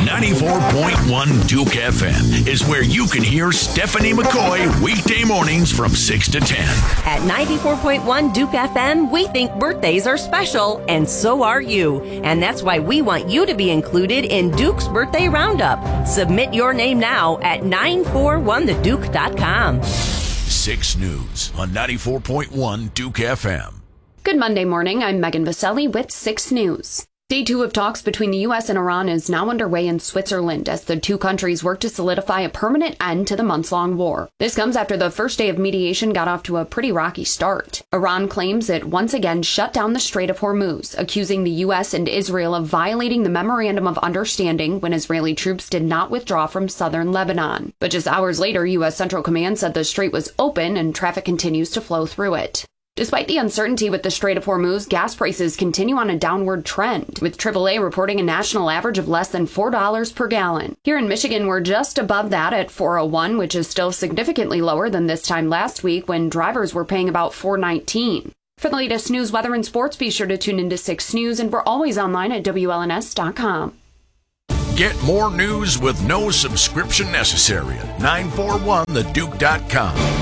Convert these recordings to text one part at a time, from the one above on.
94.1 Duke FM is where you can hear Stephanie McCoy weekday mornings from 6 to 10. At 94.1 Duke FM, we think birthdays are special, and so are you. And that's why we want you to be included in Duke's Birthday Roundup. Submit your name now at 941theduke.com. 6 News on 94.1 Duke FM. Good Monday morning. I'm Megan Vaselli with 6 News. Day 2 of talks between the U.S. and Iran is now underway in Switzerland as the two countries work to solidify a permanent end to the months-long war. This comes after the first day of mediation got off to a pretty rocky start. Iran claims it once again shut down the Strait of Hormuz, accusing the U.S. and Israel of violating the Memorandum of Understanding when Israeli troops did not withdraw from southern Lebanon. But just hours later, U.S. Central Command said the strait was open and traffic continues to flow through it. Despite the uncertainty with the Strait of Hormuz, gas prices continue on a downward trend, with AAA reporting a national average of less than $4 per gallon. Here in Michigan, we're just above that at $4.01, which is still significantly lower than this time last week when drivers were paying about $4.19. For the latest news, weather, and sports, be sure to tune into 6 News, and we're always online at WLNS.com. Get more news with no subscription necessary at 941theduke.com.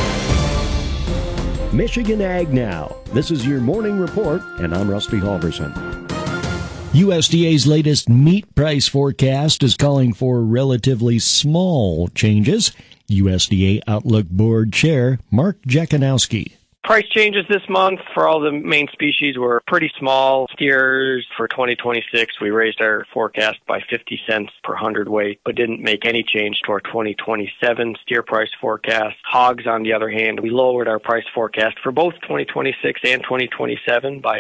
Michigan Ag Now. This is your morning report, and I'm Rusty Halverson. USDA's latest meat price forecast is calling for relatively small changes. USDA Outlook Board Chair Mark Jekanowski. Price changes this month for all the main species were pretty small. Steers for 2026, we raised our forecast by 50 cents per hundredweight, but didn't make any change to our 2027 steer price forecast. Hogs, on the other hand, we lowered our price forecast for both 2026 and 2027 by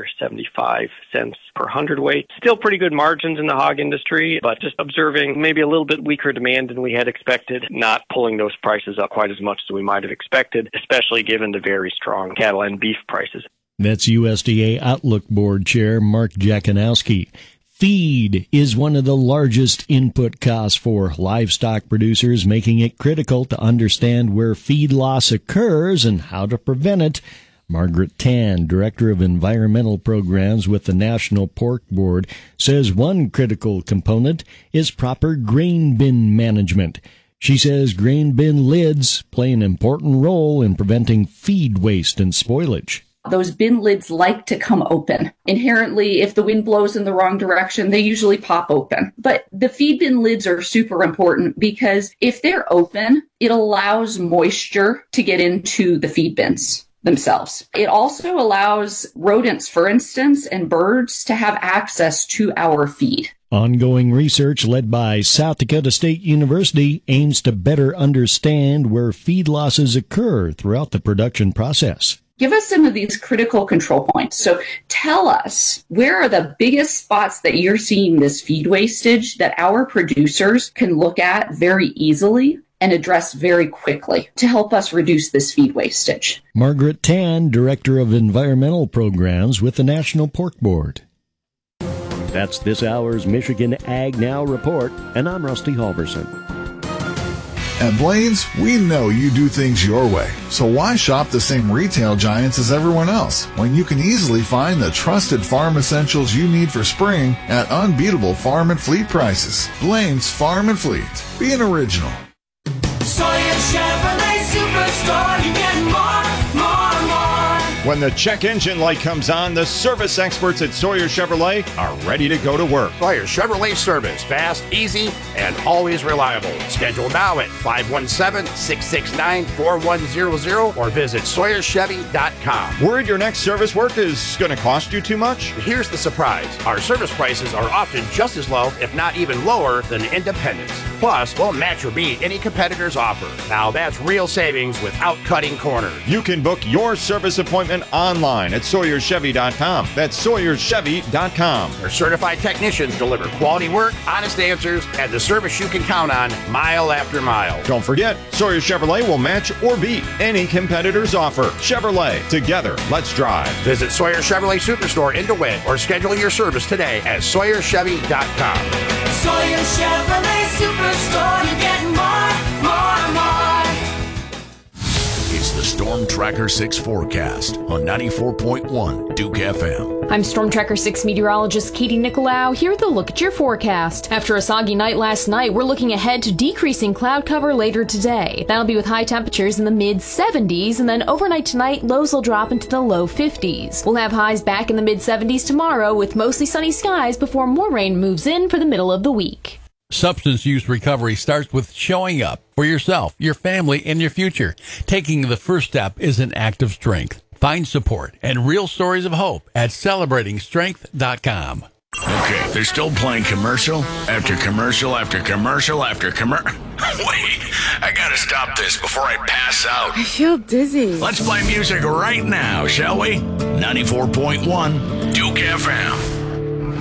$1.75 per hundredweight. Still pretty good margins in the hog industry, but just observing maybe a little bit weaker demand than we had expected, not pulling those prices up quite as much as we might have expected, especially given the very strong cattle and beef prices. That's USDA Outlook Board Chair Mark Jekanowski. Feed is one of the largest input costs for livestock producers, making it critical to understand where feed loss occurs and how to prevent it. Margaret Tan, Director of Environmental Programs with the National Pork Board, says one critical component is proper grain bin management. She says grain bin lids play an important role in preventing feed waste and spoilage. Those bin lids like to come open. Inherently, if the wind blows in the wrong direction, they usually pop open. But the feed bin lids are super important because if they're open, it allows moisture to get into the feed bins themselves. It also allows rodents, for instance, and birds to have access to our feed. Ongoing research led by South Dakota State University aims to better understand where feed losses occur throughout the production process. Give us some of these critical control points. So tell us, where are the biggest spots that you're seeing this feed wastage that our producers can look at very easily and address very quickly to help us reduce this feed wastage? Margaret Tan, Director of Environmental Programs with the National Pork Board. That's this hour's Michigan Ag Now report, and I'm Rusty Halverson. At Blaine's, we know you do things your way. So why shop the same retail giants as everyone else when you can easily find the trusted farm essentials you need for spring at unbeatable farm and fleet prices? Blaine's Farm and Fleet. Be an original. Sawyer Chevrolet Superstore, you get more. When the check engine light comes on, the service experts at Sawyer Chevrolet are ready to go to work. Sawyer Chevrolet service, fast, easy, and always reliable. Schedule now at 517-669-4100 or visit SawyerChevy.com. Worried your next service work is going to cost you too much? Here's the surprise. Our service prices are often just as low, if not even lower, than independents. Plus, we'll match or beat any competitor's offer. Now that's real savings without cutting corners. You can book your service appointment online at SawyerChevy.com. That's SawyerChevy.com. Our certified technicians deliver quality work, honest answers, and the service you can count on mile after mile. Don't forget, Sawyer Chevrolet will match or beat any competitor's offer. Chevrolet, together, let's drive. Visit Sawyer Chevrolet Superstore in DeWitt or schedule your service today at SawyerChevy.com. Sawyer Chevrolet Superstore, you get more. It's the Storm Storm Tracker 6 forecast on 94.1 Duke FM. I'm Storm Tracker 6 meteorologist Katie Nicolau here with a look at your forecast. After a soggy night last night, we're looking ahead to decreasing cloud cover later today. That'll be with high temperatures in the mid-70s, and then overnight tonight, lows will drop into the low 50s. We'll have highs back in the mid-70s tomorrow with mostly sunny skies before more rain moves in for the middle of the week. Substance use recovery starts with showing up for yourself, your family, and your future. Taking the first step is an act of strength. Find support and real stories of hope at celebratingstrength.com. Okay, they're still playing commercial after commercial after commercial after commercial. Wait, I gotta stop this before I pass out. I feel dizzy. Let's play music right now, shall we? 94.1 Duke FM.